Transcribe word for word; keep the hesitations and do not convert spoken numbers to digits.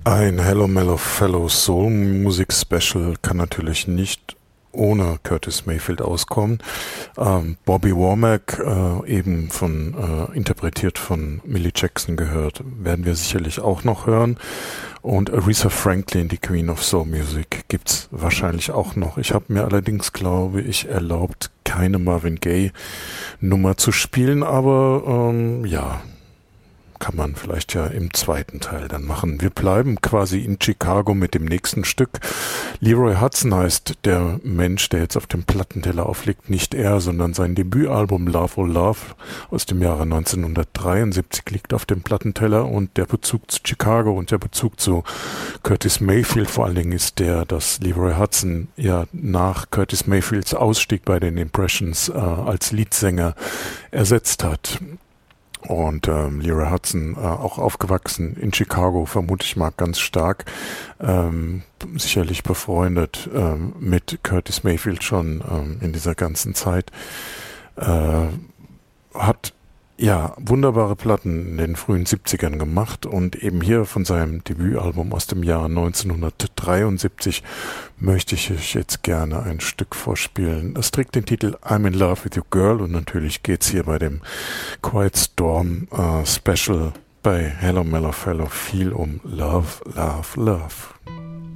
Ein Hello Mellow Fellow Soul Musik Special kann natürlich nicht ohne Curtis Mayfield auskommen. Ähm, Bobby Womack, äh, eben von äh, interpretiert von Millie Jackson gehört, werden wir sicherlich auch noch hören. Und Aretha Franklin, die Queen of Soul Music, gibt's wahrscheinlich auch noch. Ich habe mir allerdings, glaube ich, erlaubt, keine Marvin Gaye Nummer zu spielen, aber ähm, ja, kann man vielleicht ja im zweiten Teil dann machen. Wir bleiben quasi in Chicago mit dem nächsten Stück. Leroy Hudson heißt der Mensch, der jetzt auf dem Plattenteller aufliegt, nicht er, sondern sein Debütalbum Love Oh Love aus dem Jahre neunzehnhundertdreiundsiebzig liegt auf dem Plattenteller, und der Bezug zu Chicago und der Bezug zu Curtis Mayfield vor allen Dingen ist der, dass Leroy Hudson ja nach Curtis Mayfields Ausstieg bei den Impressions äh, als Leadsänger ersetzt hat. Und ähm, Leroy Hudson, äh, auch aufgewachsen in Chicago, vermute ich mal ganz stark, ähm, sicherlich befreundet ähm, mit Curtis Mayfield schon ähm, in dieser ganzen Zeit, äh, hat ja wunderbare Platten in den frühen siebzigern gemacht, und eben hier von seinem Debütalbum aus dem Jahr neunzehnhundertdreiundsiebzig möchte ich euch jetzt gerne ein Stück vorspielen. Das trägt den Titel I'm in Love with Your Girl, und natürlich geht's hier bei dem Quiet Storm äh, Special bei Hello Mellow Fellow viel um Love, Love, Love.